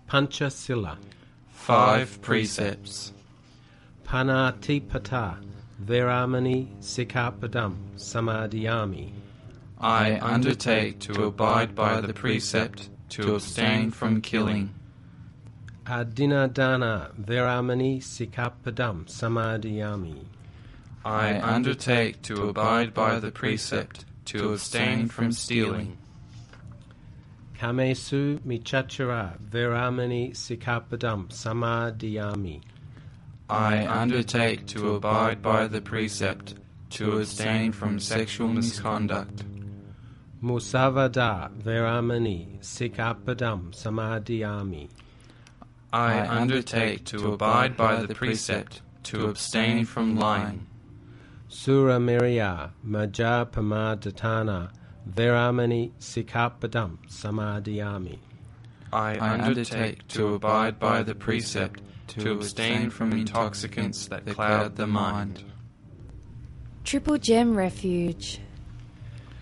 Panchasila. 5 precepts. Panatipata Veramani Sikkhapadam Samadhiyami. I undertake to abide by the precept to abstain from killing. Adinadana Veramani Sikkhapadam Samadhiyami. I undertake to abide by the precept to abstain from stealing. Kamesu Michachara Veramani Sikkhapadam Samadhiyami. I undertake to abide by the precept to abstain from sexual misconduct. Musavada Veramani Sikkhapadam Samadhiyami. I undertake to abide by the precept to abstain from lying. Suramiriya Majapamadatana Veramani Sikkhapadam Samadhiyami. I undertake to abide by the precept to abstain from intoxicants that cloud the mind. Triple Gem Refuge.